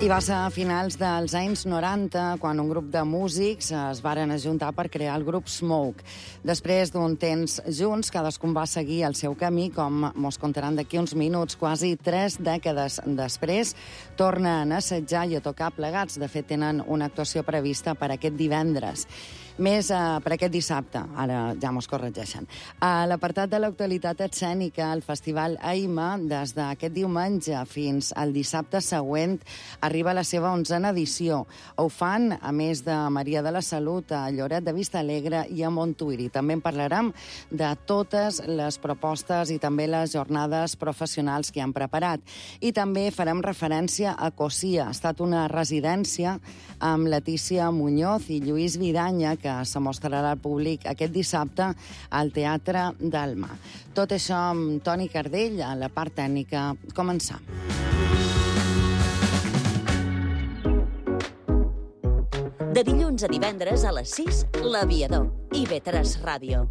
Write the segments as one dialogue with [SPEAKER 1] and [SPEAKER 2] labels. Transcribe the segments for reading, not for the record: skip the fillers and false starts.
[SPEAKER 1] I va ser a finals dels anys 90 quan un grup de músics es varen ajuntar per crear el grup Smoke. Després d'un temps junts, cadascun va seguir el seu camí, com mos contaran d'aquí uns minuts. Quasi 3 dècades després, tornen a assetjar i a tocar plegats. De fet, tenen una actuació prevista per aquest divendres. Més per aquest dissabte, ara ja mos corregeixen. A l'apartat de l'actualitat escènica, el Festival Aima, des d'aquest diumenge fins al dissabte següent, arriba a la seva 11a edició. Ho fan, a més de Maria de la Salut, a Lloret de Vistalegre i a Montuïri. També en parlarem de totes les propostes i també les jornades professionals que han preparat. I també farem referència a Cosia. Ha estat una residència amb Letícia Muñoz i Lluís Vidanya, que se mostrarà al públic aquest dissabte al Teatre Dalma. Tot això amb Toni Cardell, a la part tècnica. Començam.
[SPEAKER 2] De dilluns a divendres a les 6, L'Aviador. IB3 Ràdio.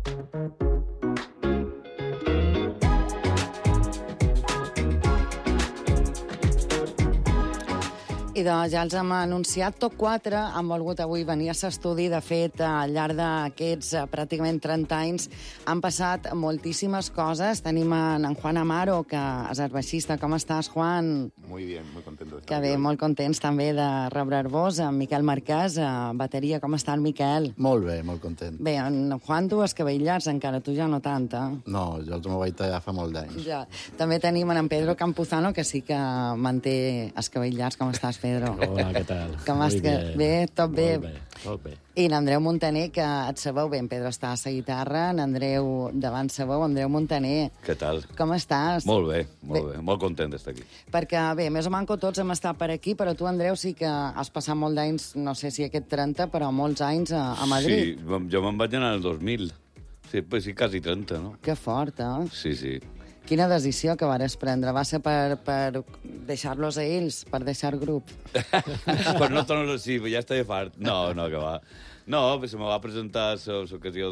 [SPEAKER 1] I doncs ja els hem anunciat, Top 4 han volgut avui venir a l'estudi. De fet, al llarg d'aquests pràcticament 30 anys han passat moltíssimes coses. Tenim en Juan Amaro, que és el baixista. Com estàs, Juan?
[SPEAKER 3] Muy bien, muy contento de estar
[SPEAKER 1] Que bé, molt contents també de rebre-vos. En Miquel Marquès, a bateria. Com està el Miquel?
[SPEAKER 4] Molt bé, molt content.
[SPEAKER 1] Bé, en Juan, tu has cabell llargs encara, tu ja no tant, eh?
[SPEAKER 4] No, jo els m'ho vaig tallar fa molt d'anys.
[SPEAKER 1] Ja. També tenim en Pedro Campuzano, que sí que manté els cabells llargs. Com estàs, Pedro?
[SPEAKER 5] Hola, què tal?
[SPEAKER 1] Com estàs? Bé, tot bé.
[SPEAKER 5] Molt bé.
[SPEAKER 1] I l'Andreu Montaner, que et sabeu bé, en Pedro està a la guitarra, n'Andreu davant sabeu, Andreu Montaner.
[SPEAKER 6] Què tal?
[SPEAKER 1] Com estàs?
[SPEAKER 6] Molt bé, molt bé. Molt content d'estar aquí.
[SPEAKER 1] Perquè, bé, més o manco tots hem estat per aquí, però tu, Andreu, sí que has passat molt d'anys, no sé si aquest 30, però molts anys a Madrid.
[SPEAKER 6] Sí, jo me'n vaig anar el 2000. Sí, pues sí, quasi 30, no?
[SPEAKER 1] Que fort, eh?
[SPEAKER 6] Sí, sí.
[SPEAKER 1] Quina decisió que vares prendre? Va ser per deixar-los a ells, per deixar el grup?
[SPEAKER 6] Però no torno... Sí, ja estava fart. No, que va. No, se me va presentar l'ocasió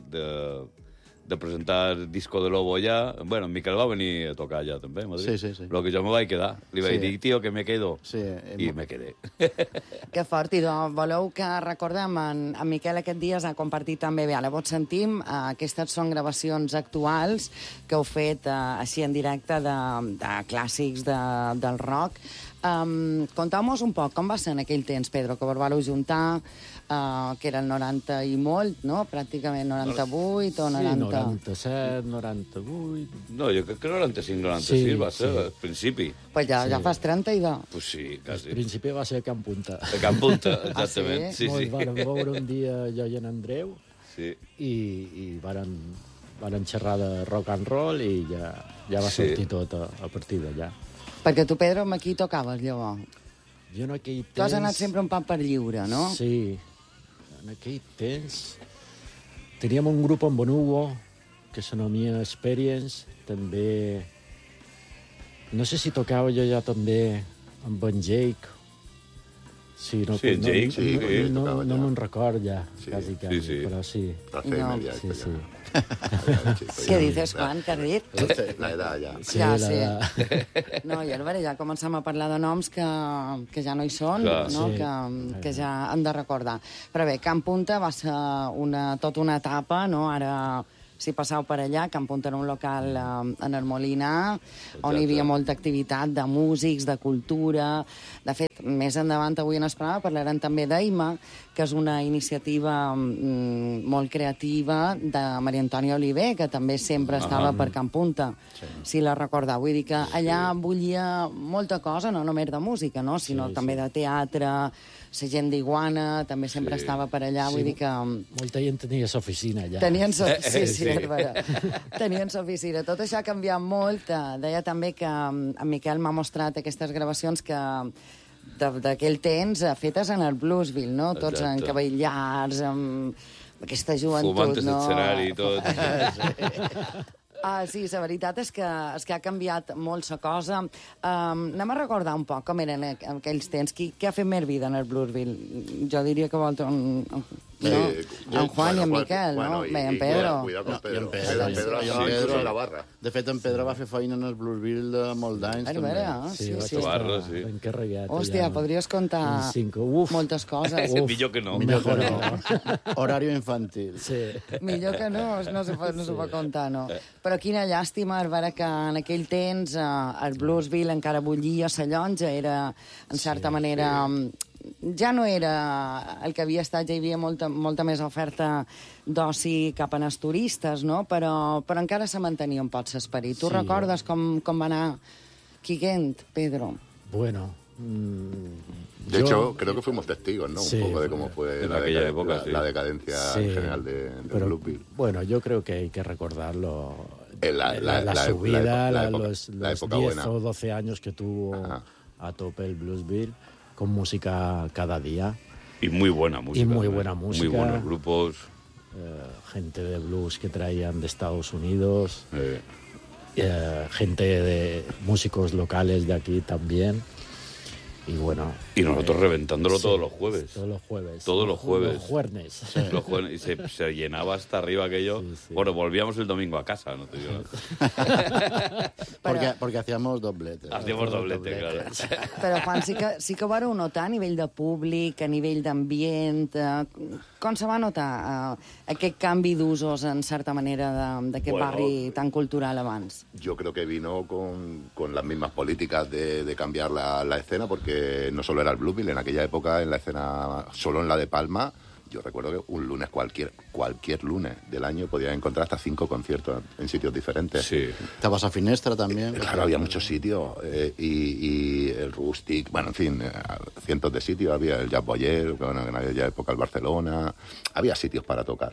[SPEAKER 6] de presentar Disco de Lobo allà. Bueno, en Miquel va venir a tocar allà, també, a Madrid.
[SPEAKER 4] Sí.
[SPEAKER 6] Lo que jo me vaig quedar. Li vaig dir, tio, que me quedo.
[SPEAKER 4] Sí,
[SPEAKER 6] I me quedé.
[SPEAKER 1] Que fort. I doncs, voleu que recordem, en Miquel aquest dia s'ha compartit també, bé, ara vos sentim, aquestes són gravacions actuals que heu fet així en directe de clàssics del rock. Contau-nos un poc, com va ser en aquell temps, Pedro, que vos vareu juntar, que era el 90 i molt, no? Pràcticament 98 o 90...
[SPEAKER 5] Sí, 97, 98...
[SPEAKER 6] No, jo crec que 95, 96 va ser al principi.
[SPEAKER 1] Pues ja fas 30 i de...
[SPEAKER 6] Pues sí,
[SPEAKER 5] Al
[SPEAKER 6] quasi.
[SPEAKER 5] principi va ser a Can Punta.
[SPEAKER 6] A Can Punta, exactament.
[SPEAKER 1] sí?
[SPEAKER 5] Ens vàrem veure un dia jo i en Andreu
[SPEAKER 6] Sí.
[SPEAKER 5] i vàrem xerrar de rock and roll i ja va sortir tot a partir d'allà.
[SPEAKER 1] Perquè tu, Pedro, amb aquí tocaves, llavors.
[SPEAKER 5] Jo en aquell temps...
[SPEAKER 1] Tu has anat sempre un poc per lliure, no?
[SPEAKER 5] Sí. En aquell temps teníem un grup amb en Hugo que s'anomia Experience. També... No sé si tocava jo ja també amb en Jake. Sí, no,
[SPEAKER 6] Sí, Jake, sí,
[SPEAKER 5] no
[SPEAKER 4] tocava ja.
[SPEAKER 5] me'n record ja,
[SPEAKER 3] Sí,
[SPEAKER 5] quasi,
[SPEAKER 6] sí.
[SPEAKER 5] però sí.
[SPEAKER 3] La cena
[SPEAKER 1] No.
[SPEAKER 3] ya.
[SPEAKER 5] Sí, sí.
[SPEAKER 1] Què dices, Juan, que has dit?
[SPEAKER 3] La edad ya.
[SPEAKER 5] Sí,
[SPEAKER 1] Ja,
[SPEAKER 5] la-
[SPEAKER 1] sí. No, i ara ja comencem a parlar de noms que ja no hi són,
[SPEAKER 6] Clar.
[SPEAKER 1] no?
[SPEAKER 5] Sí.
[SPEAKER 1] Que ja han de recordar. Però bé, Can Punta va ser tota una etapa, no? Ara, si passeu per allà, Can Punta era un local en el Molinar, on hi havia molta activitat de músics, de cultura. De fet, més endavant, avui en el programa, parlarem també d'Aima, que és una iniciativa molt creativa de Maria Antònia Oliver, que també sempre estava per Can Punta, si la recordeu. Vull dir que allà bullia molta cosa, no només de música, no? sinó també de teatre, la gent d'Iguana també sempre estava per allà, vull dir que...
[SPEAKER 5] Molta gent tenia l'oficina allà.
[SPEAKER 1] Tenien sí, és vera. Tenien l'oficina. Tot això ha canviat molt. Deia també que en Miquel m'ha mostrat aquestes gravacions que d'aquell temps fetes en el Bluesville, no? Tots en
[SPEAKER 6] Exacte.
[SPEAKER 1] cabell llargs, amb aquesta joventut,
[SPEAKER 6] Fumant
[SPEAKER 1] no?
[SPEAKER 6] l'escenari i tot.
[SPEAKER 1] Sí, la veritat és que ha canviat molt la cosa. Anem a recordar un poc com eren aquells temps. Què ha fet més vida en el Bluesville? Jo diria que En Juan i en Miquel, no? Bé, en Pedro.
[SPEAKER 3] Cuidado con Pedro.
[SPEAKER 4] I en Pedro,
[SPEAKER 3] Pedro
[SPEAKER 4] i en
[SPEAKER 3] estava
[SPEAKER 4] Pedro.
[SPEAKER 3] inclús a la barra.
[SPEAKER 4] De fet, en Pedro va fer feina en el Bluesville de molts d'anys,
[SPEAKER 1] A
[SPEAKER 4] també.
[SPEAKER 1] veure,
[SPEAKER 5] Sí,
[SPEAKER 1] sí,
[SPEAKER 5] vaig
[SPEAKER 1] sí.
[SPEAKER 5] estar
[SPEAKER 6] Barra, sí.
[SPEAKER 5] encarregat.
[SPEAKER 1] Hòstia,
[SPEAKER 5] allà.
[SPEAKER 1] podries contar
[SPEAKER 5] Un 5. Uf.
[SPEAKER 1] moltes coses.
[SPEAKER 6] Millor que no.
[SPEAKER 4] Millor que no. Horario infantil.
[SPEAKER 5] Sí.
[SPEAKER 1] Millor que no se pot contar, no. Però quina llàstima, veure que en aquell temps el Bluesville encara bullia, la llonja era, en certa manera... Ja no era el que havia estat, ja hi havia molta més oferta d'oci cap als turistes, no? Però encara se mantenia un poc l'esperit. Tu
[SPEAKER 5] Sí.
[SPEAKER 1] recordes com va anar Quiguent, Pedro?
[SPEAKER 5] Bueno...
[SPEAKER 3] De hecho, creo que fuimos testigos, ¿no?
[SPEAKER 5] Sí,
[SPEAKER 3] Un poco de cómo fue
[SPEAKER 6] en aquella época, sí.
[SPEAKER 3] la decadencia
[SPEAKER 5] Sí,
[SPEAKER 3] en general de
[SPEAKER 5] pero,
[SPEAKER 3] Bluesville.
[SPEAKER 5] bueno, yo creo que hay que recordarlo.
[SPEAKER 3] La
[SPEAKER 5] Subida,
[SPEAKER 3] época-
[SPEAKER 5] los
[SPEAKER 3] la época
[SPEAKER 5] 10
[SPEAKER 3] buena.
[SPEAKER 5] o 12 años que tuvo
[SPEAKER 3] Ajá.
[SPEAKER 5] a tope el Bluesville, con música cada día,
[SPEAKER 6] Y muy buena música.
[SPEAKER 5] Y muy
[SPEAKER 6] también.
[SPEAKER 5] buena música.
[SPEAKER 6] Muy buenos grupos.
[SPEAKER 5] gente de blues que traían de Estados Unidos, gente de músicos locales de aquí también. Y bueno...
[SPEAKER 6] Y nosotros reventándolo
[SPEAKER 5] sí,
[SPEAKER 6] todos los jueves.
[SPEAKER 5] Todos los jueves.
[SPEAKER 6] Todos los jueves.
[SPEAKER 5] Los jueves.
[SPEAKER 6] Los jueves, y se llenaba hasta arriba aquello.
[SPEAKER 5] Sí, sí.
[SPEAKER 6] Bueno, volvíamos el domingo a casa, no te digo nada.
[SPEAKER 4] Porque hacíamos dobletes.
[SPEAKER 6] Hacíamos doblete, claro.
[SPEAKER 1] Però, Juan, sí que ho vareu notar a nivell de públic, a nivell d'ambient... Com se va notar aquest canvi d'usos, en certa manera, d'aquest
[SPEAKER 3] Bueno,
[SPEAKER 1] barri tan cultural abans?
[SPEAKER 3] Yo creo que vino con las mismas políticas de cambiar la escena, porque no solo era el Bluesville, en aquella época, en la escena, solo en la de Palma, yo recuerdo que un lunes, cualquier lunes del año, podías encontrar hasta 5 conciertos en sitios diferentes.
[SPEAKER 6] Sí.
[SPEAKER 4] Estabas a Finestra también.
[SPEAKER 3] Claro, había muchos sitios, y el Rustic, bueno, en fin, cientos de sitios, había el Jazz Boyer, bueno, en aquella época el Barcelona, había sitios para tocar.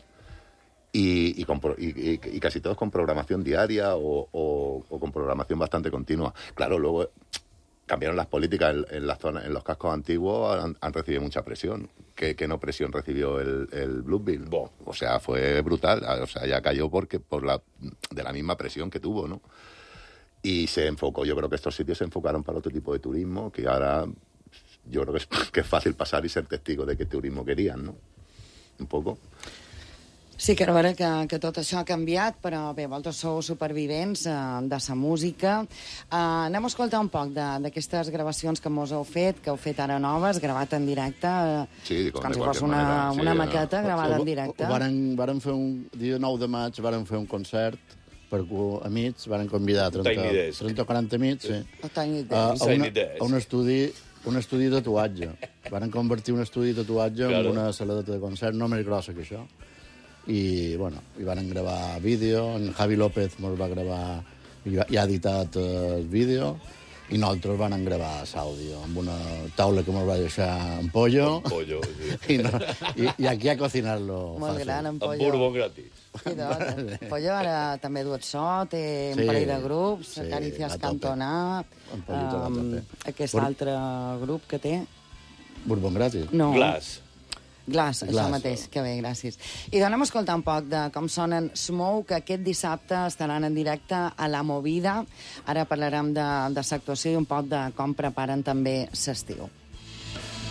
[SPEAKER 3] Y casi todos con programación diaria o con programación bastante continua. Claro, luego cambiaron las políticas en las zonas, en los cascos antiguos han recibido mucha presión. ¿Qué no presión recibió el Bluesville? O sea, fue brutal. O sea, ya cayó de la misma presión que tuvo, ¿no? Y se enfocó, yo creo que estos sitios se enfocaron para otro tipo de turismo, que ahora yo creo que es fácil pasar y ser testigo de qué turismo querían, ¿no? Un poco.
[SPEAKER 1] Sí, que a veure que tot això ha canviat, però bé, vosaltres sou supervivents de sa música. Anem a escoltar un poc d'aquestes gravacions que mos heu fet ara noves, gravat en directe.
[SPEAKER 3] Sí, com
[SPEAKER 1] si
[SPEAKER 3] de
[SPEAKER 1] fos
[SPEAKER 3] qualsevol manera. Sí,
[SPEAKER 1] una
[SPEAKER 3] no.
[SPEAKER 1] maqueta gravada en directe.
[SPEAKER 4] Varen fer un dia 9 de maig, varen fer un concert per amics, varen convidar
[SPEAKER 6] Tiny Desk.
[SPEAKER 4] 30 o 40 amics, sí.
[SPEAKER 1] No Tiny
[SPEAKER 4] a
[SPEAKER 6] Tiny Desk.
[SPEAKER 4] un estudi de tatuatge. Varen convertir un estudi de tatuatge
[SPEAKER 6] Claro.
[SPEAKER 4] en una saladeta de concert, no més grossa que això. I, bueno, hi varen gravar vídeo, en Javi López mos va gravar i ha editat el vídeo, i nosaltres van gravar l'àudio amb una taula que mos va deixar en pollo.
[SPEAKER 6] Pollo, sí.
[SPEAKER 4] I aquí a cocinarlo
[SPEAKER 1] Molt
[SPEAKER 4] fàcil.
[SPEAKER 1] gran, en
[SPEAKER 6] Amb
[SPEAKER 1] Pollo.
[SPEAKER 6] bourbon gratis.
[SPEAKER 1] Sí, doncs. Pollo ara també duet so, té un
[SPEAKER 4] Sí,
[SPEAKER 1] parell de grups,
[SPEAKER 4] sí,
[SPEAKER 1] Acaricias
[SPEAKER 4] a tope.
[SPEAKER 1] Cantonar,
[SPEAKER 4] En Pollito a tope.
[SPEAKER 1] aquest
[SPEAKER 4] Por-
[SPEAKER 1] altre grup que té...
[SPEAKER 4] Bourbon gratis.
[SPEAKER 1] No.
[SPEAKER 6] Glass.
[SPEAKER 1] Glass, això
[SPEAKER 4] Glass.
[SPEAKER 1] mateix, que bé, gràcies. I donem a escoltar un poc de com sonen Smoke, que aquest dissabte estaran en directe a La Movida. Ara parlarem de l'actuació i un poc de com preparen també l'estiu.